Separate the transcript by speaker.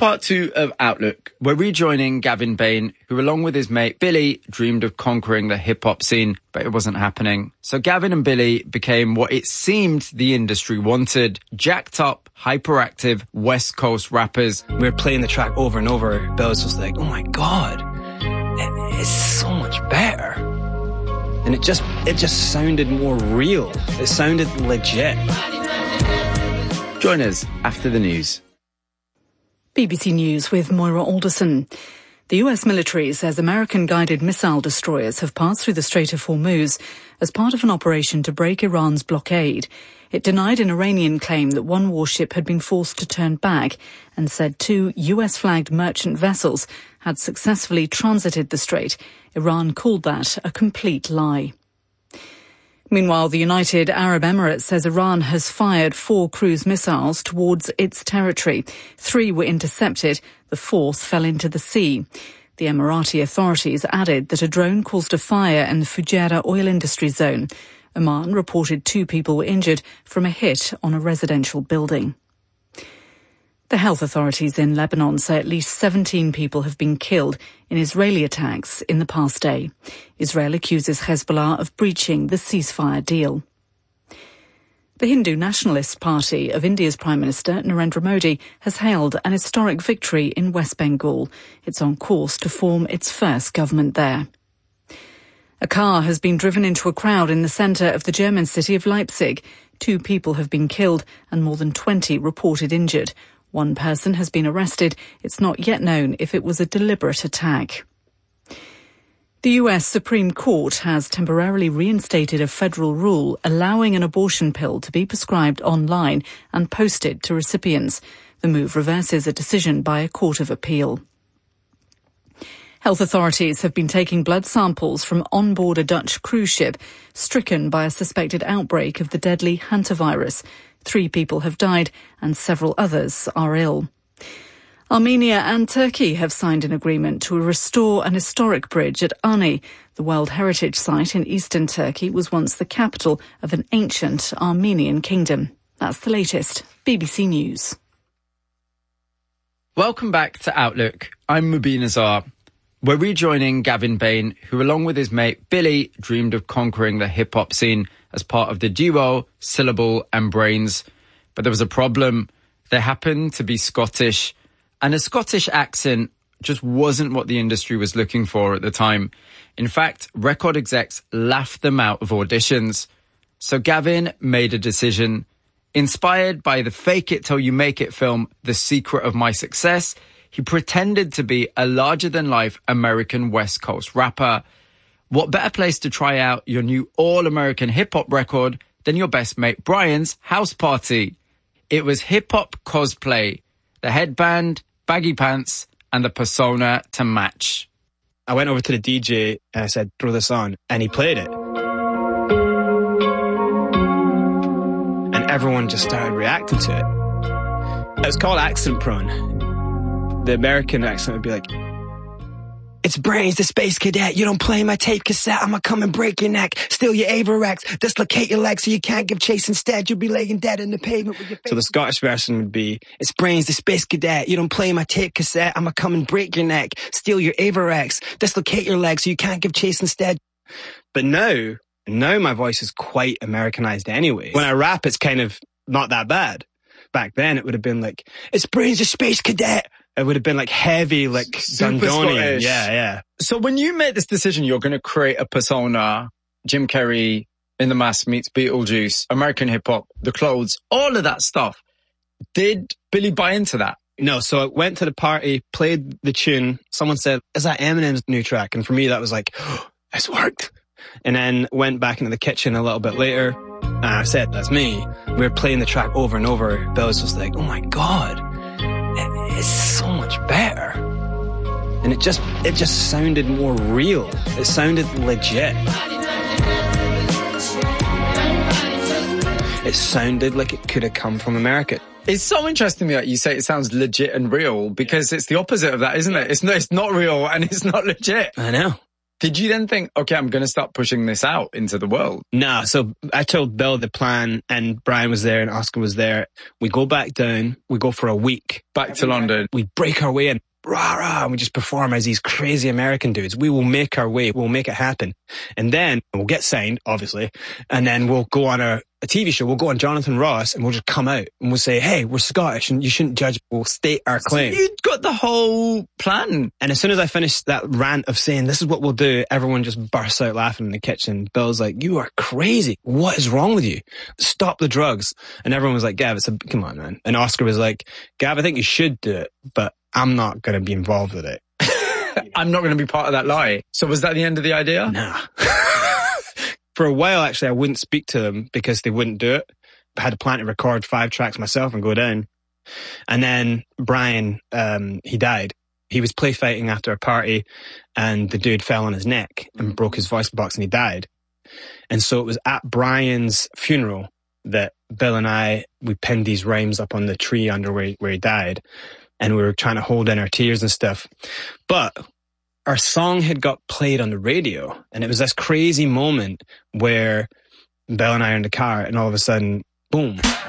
Speaker 1: part 2 of Outlook, we're rejoining Gavin Bain, who along with his mate Billy dreamed of conquering the hip-hop scene, but it wasn't happening. So Gavin and Billy became what it seemed the industry wanted: jacked up, hyperactive West Coast rappers.
Speaker 2: We were playing the track over and over. Bill was just like, oh my God, it's so much better. And it just sounded more real. It sounded legit.
Speaker 1: Join us after the news.
Speaker 3: BBC News with Moira Alderson. The US military says American-guided missile destroyers have passed through the Strait of Hormuz as part of an operation to break Iran's blockade. It denied an Iranian claim that one warship had been forced to turn back and said 2 US-flagged merchant vessels had successfully transited the strait. Iran called that a complete lie. Meanwhile, the United Arab Emirates says Iran has fired 4 cruise missiles towards its territory. 3 were intercepted. The 4th fell into the sea. The Emirati authorities added that a drone caused a fire in the Fujairah oil industry zone. Oman reported 2 people were injured from a hit on a residential building. The health authorities in Lebanon say at least 17 people have been killed in Israeli attacks in the past day. Israel accuses Hezbollah of breaching the ceasefire deal. The Hindu Nationalist Party of India's Prime Minister Narendra Modi has hailed an historic victory in West Bengal. It's on course to form its first government there. A car has been driven into a crowd in the centre of the German city of Leipzig. 2 people have been killed and more than 20 reported injured. 1 person has been arrested. It's not yet known if it was a deliberate attack. The US Supreme Court has temporarily reinstated a federal rule allowing an abortion pill to be prescribed online and posted to recipients. The move reverses a decision by a court of appeal. Health authorities have been taking blood samples from on board a Dutch cruise ship stricken by a suspected outbreak of the deadly hantavirus. 3 people have died and several others are ill. Armenia and Turkey have signed an agreement to restore an historic bridge at Ani. The World Heritage Site in eastern Turkey was once the capital of an ancient Armenian kingdom. That's the latest. BBC News.
Speaker 1: Welcome back to Outlook. I'm Mubin Azar. We're rejoining Gavin Bain, who along with his mate Billy dreamed of conquering the hip-hop scene as part of the duo Syllable and Brains. But there was a problem. They happened to be Scottish, and a Scottish accent just wasn't what the industry was looking for at the time. In fact, record execs laughed them out of auditions. So Gavin made a decision. Inspired by the Fake It Till You Make It film The Secret of My Success, he pretended to be a larger-than-life American West Coast rapper. What better place to try out your new all-American hip-hop record than your best mate Brian's house party? It was hip-hop cosplay, the headband, baggy pants, and the persona to match.
Speaker 2: I went over to the DJ and I said, throw this on, and he played it. And everyone just started reacting to it. It was called Accent Prone. The American accent would be like, it's Brains, the space cadet. You don't play my tape cassette, I'ma come and break your neck. Steal your Averex, dislocate your legs so you can't give chase instead. You'll be laying dead in the pavement with your face. So the Scottish version would be, it's Brains, the space cadet. You don't play my tape cassette, I'ma come and break your neck. Steal your Averex, dislocate your legs so you can't give chase instead. But now my voice is quite Americanized anyway. When I rap, it's kind of not that bad. Back then, it would have been like, it's Brains, the space cadet. It would have been like heavy, like Dundonian. Yeah.
Speaker 1: So when you made this decision, you're going to create a persona, Jim Carrey, In the Mask meets Beetlejuice, American hip hop, the clothes, all of that stuff. Did Billy buy into that?
Speaker 2: No, so I went to the party, played the tune. Someone said, is that Eminem's new track? And for me, that was like, oh, it's worked. And then went back into the kitchen a little bit later. And I said, that's me. We were playing the track over and over. Bill was just like, oh my God. It's so much better. And it just sounded more real. It sounded legit. It sounded like it could have come from America.
Speaker 1: It's so interesting that you say it sounds legit and real, because it's the opposite of that, isn't it? It's not real and it's not legit.
Speaker 2: I know.
Speaker 1: Did you then think, okay, I'm going to start pushing this out into the world?
Speaker 2: Nah, so I told Bill the plan, and Brian was there and Oscar was there. We go back down, we go for a week.
Speaker 1: Back to London.
Speaker 2: We break our way in, rah, rah, and we just perform as these crazy American dudes. We will make our way, we'll make it happen. And then we'll get signed, obviously, and then we'll go on a TV show. We'll go on Jonathan Ross and we'll just come out and we'll say, hey, we're Scottish and you shouldn't judge. We'll state our claim.
Speaker 1: So you got the whole plan.
Speaker 2: And as soon as I finished that rant of saying, this is what we'll do, everyone just bursts out laughing in the kitchen. Bill's like, you are crazy. What is wrong with you? Stop the drugs. And everyone was like, Gav, come on, man. And Oscar was like, Gav, I think you should do it, but I'm not going to be involved with it.
Speaker 1: I'm not going to be part of that lie. So was that the end of the idea?
Speaker 2: Nah. For a while, actually, I wouldn't speak to them because they wouldn't do it. I had a plan to record 5 tracks myself and go down. And then Brian, he died. He was play fighting after a party and the dude fell on his neck and broke his voice box and he died. And so it was at Brian's funeral that Bill and we pinned these rhymes up on the tree under where he died. And we were trying to hold in our tears and stuff. But our song had got played on the radio. And it was this crazy moment where Bill and I are in the car and all of a sudden, boom,